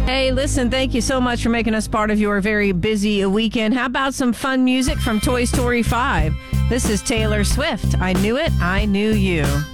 Hey, listen, thank you so much for making us part of your very busy weekend. How about some fun music from Toy Story 5? This is Taylor Swift. I Knew It, I Knew You.